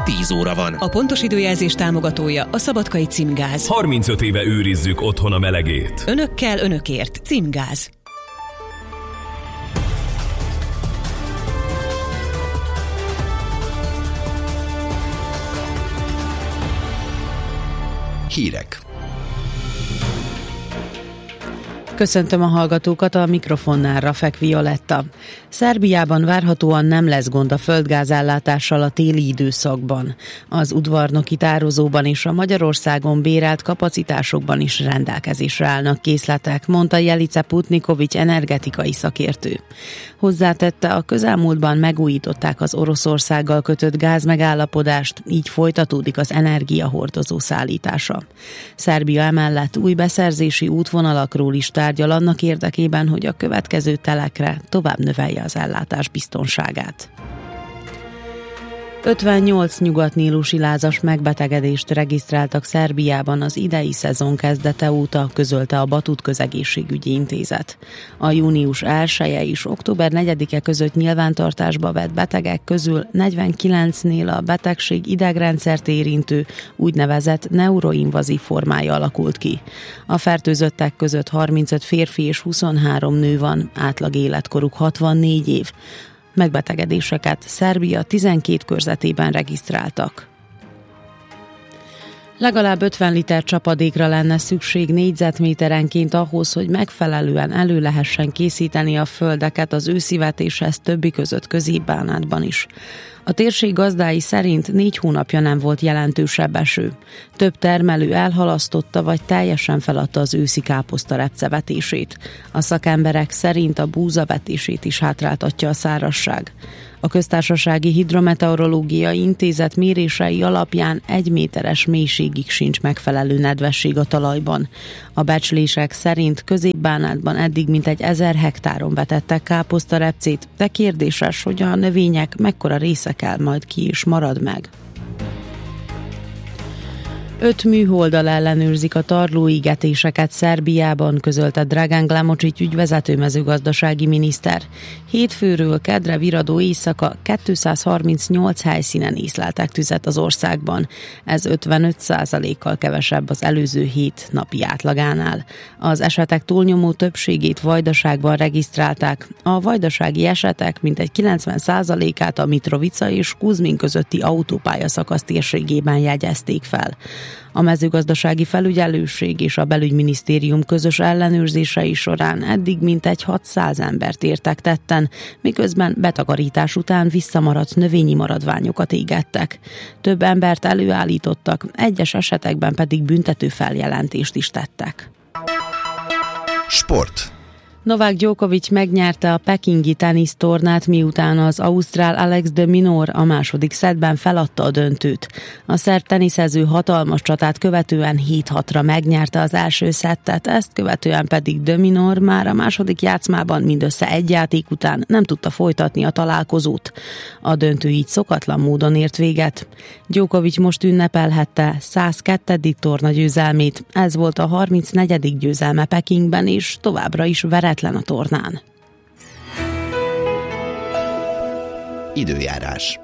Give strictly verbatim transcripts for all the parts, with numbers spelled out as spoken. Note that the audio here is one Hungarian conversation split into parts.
tíz óra van. A pontos időjelzés támogatója a Szabadkai Címgáz. harmincöt éve őrizzük otthon a melegét. Önökkel, önökért. Címgáz. Hírek. Köszöntöm a hallgatókat, a mikrofonnál Rafek Violetta. Szerbiában várhatóan nem lesz gond a földgázellátással a téli időszakban. Az udvarnoki tározóban és a Magyarországon bérelt kapacitásokban is rendelkezésre állnak készletek, mondta Jelice Putnikovics energetikai szakértő. Hozzátette, a közelmúltban megújították az Oroszországgal kötött gázmegállapodást, így folytatódik az energiahordozó szállítása. Szerbia emellett új beszerzési útvonalakról is tárgyal annak érdekében, hogy a következő telekre tovább növelje az ellátás biztonságát. ötvennyolc nyugatnílusi lázas megbetegedést regisztráltak Szerbiában az idei szezon kezdete óta, közölte a Batut Közegészségügyi Intézet. A június elseje és október negyedike között nyilvántartásba vett betegek közül negyvenkilencnél a betegség idegrendszert érintő, úgynevezett neuroinvazív formája alakult ki. A fertőzöttek között harmincöt férfi és huszonhárom nő van, átlag életkoruk hatvannégy év. Megbetegedéseket Szerbia tizenkét körzetében regisztráltak. Legalább ötven liter csapadékra lenne szükség négyzetméterenként ahhoz, hogy megfelelően elő lehessen készíteni a földeket az őszivetéshez, többi között Közép-Bánátban is. A térség gazdái szerint négy hónapja nem volt jelentősebb eső. Több termelő elhalasztotta vagy teljesen feladta az őszi káposzta repcevetését. A szakemberek szerint a búzavetését is hátráltatja a szárazság. A Köztársasági Hidrometeorológiai Intézet mérései alapján egy méteres mélységig sincs megfelelő nedvesség a talajban. A becslések szerint Közép-Bánátban eddig mintegy ezer hektáron vetettek káposztarepcét, de kérdéses, hogy a növények mekkora részekkel majd ki is marad meg. Öt műholddal ellenőrzik a tarlóégetéseket Szerbiában, közölte Dragan Glamocsics ügyvezető mezőgazdasági miniszter. Hétfőről kedre viradó éjszaka kétszázharmincnyolc helyszínen észleltek tüzet az országban. Ez ötvenöt százalékkal kevesebb az előző hét napi átlagánál. Az esetek túlnyomó többségét Vajdaságban regisztrálták. A vajdasági esetek mintegy kilencven százalékát a Mitrovica és Kuzmin közötti autópályaszakasz térségében jegyezték fel. A mezőgazdasági felügyelőség és a belügyminisztérium közös ellenőrzései során eddig mintegy hatszáz embert értek tetten, miközben betakarítás után visszamaradt növényi maradványokat égettek. Több embert előállítottak, egyes esetekben pedig büntető feljelentést is tettek. Sport. Novák Djokovic megnyerte a pekingi tenisztornát, miután az ausztrál Alex de Minaur a második szettben feladta a döntőt. A szerb teniszező hatalmas csatát követően hét hatra megnyerte az első szettet, ezt követően pedig de Minaur már a második játszmában mindössze egy játék után nem tudta folytatni a találkozót. A döntő így szokatlan módon ért véget. Djokovic most ünnepelhette százkettő tornagyőzelmét, ez volt a harmincnegyedik győzelme Pekingben, és továbbra is veretlen a tornán. Időjárás.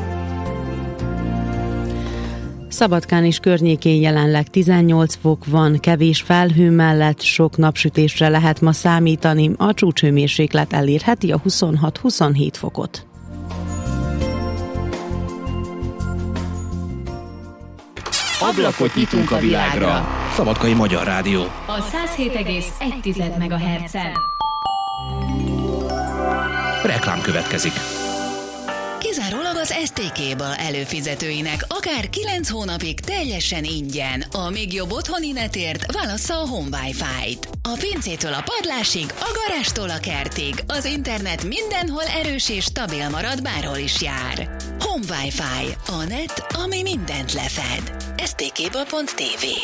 Szabadkán és környékén jelenleg tizennyolc fok van, kevés felhő mellett sok napsütésre lehet ma számítani, a csúcshőmérséklet elérheti a huszonhat-huszonhét fokot. Ablakot nyitunk a világra. Szabadkai Magyar Rádió. A száz hét egész egy megahertzen. Reklám következik. Kizárólag az es té ká-bal előfizetőinek akár kilenc hónapig teljesen ingyen. A még jobb otthoni netért válassza a Home Wi-Fi-t. A pincétől a padlásig, a garástól a kertig. Az internet mindenhol erős és stabil marad, bárhol is jár. Home Wi-Fi. A net, ami mindent lefed. es té ká pont té vé.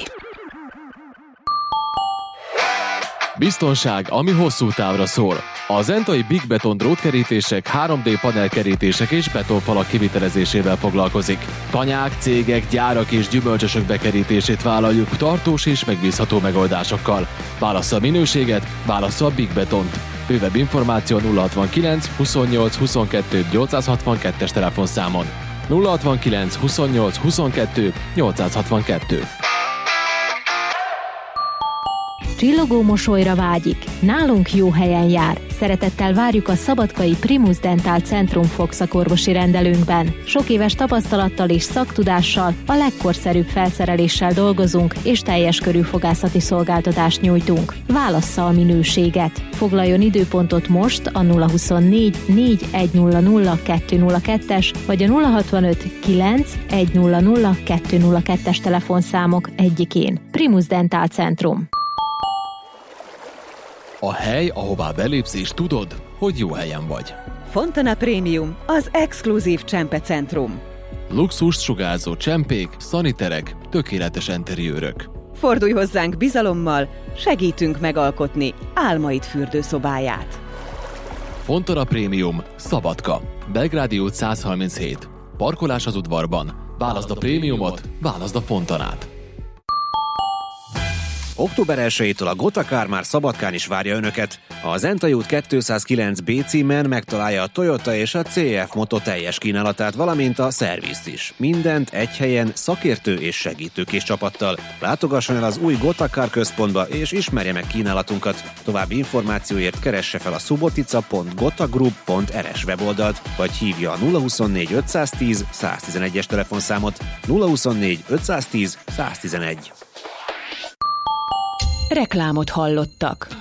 Biztonság, ami hosszú távra szól. A Zentai Big Beton drótkerítések, három dé panelkerítések és betonfalak kivitelezésével foglalkozik. Tanyák, cégek, gyárak és gyümölcsösök bekerítését vállaljuk tartós és megbízható megoldásokkal. Válassza a minőséget, válassza a Big Betont. Bővebb információ nulla hatvankilenc huszonnyolc huszonkettő nyolcszázhatvankettes telefonszámon. nulla hatvankilenc huszonnyolc huszonkettő nyolcszázhatvankettő. Csillogó mosolyra vágyik. Nálunk jó helyen jár. Szeretettel várjuk a szabadkai Primus Dental Centrum fogszakorvosi rendelőnkben. Sok éves tapasztalattal és szaktudással, a legkorszerűbb felszereléssel dolgozunk, és teljes körű fogászati szolgáltatást nyújtunk. Válassza a minőséget. Foglaljon időpontot most a nulla huszonnégy négy egy nulla nulla kettő nulla kettes vagy a nulla hatvanöt kilenc egy nulla nulla kettő nulla kettes telefonszámok egyikén. Primus Dental Centrum. A hely, ahová belépsz és tudod, hogy jó helyen vagy. Fontana Premium, az exkluzív csempecentrum. Luxust sugárzó csempék, szaniterek, tökéletes enteriőrök. Fordulj hozzánk bizalommal, segítünk megalkotni álmaid fürdőszobáját. Fontana Premium, Szabadka, Belgrádi út száz harminchét. Parkolás az udvarban. Válaszd a prémiumot, válaszd a Fontanát. október elsejétől a Gotakár már Szabadkán is várja önöket. A Zentai út kétszázkilenc bé címen megtalálja a Toyota és a cé ef Moto teljes kínálatát, valamint a szervizt is. Mindent egy helyen szakértő és segítőkés csapattal. Látogasson el az új Gotakár központba és ismerje meg kínálatunkat. További információért keresse fel a subotica pont gotagroup pont er es weboldalt, vagy hívja a nulla huszonnégy ötszáztíz száztizenegyes telefonszámot. nulla huszonnégy ötszáztíz száztizenegy. Reklámot hallottak.